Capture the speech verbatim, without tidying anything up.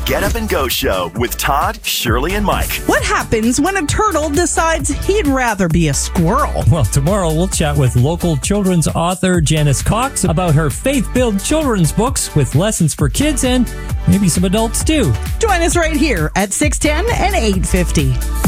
Get Up and Go Show with Todd, Shirley, and Mike. What happens when a turtle decides he'd rather be a squirrel? Well, tomorrow we'll chat with local children's author Janice Cox about her faith-filled children's books with lessons for kids and maybe some adults too. Join us right here at six ten and eight fifty.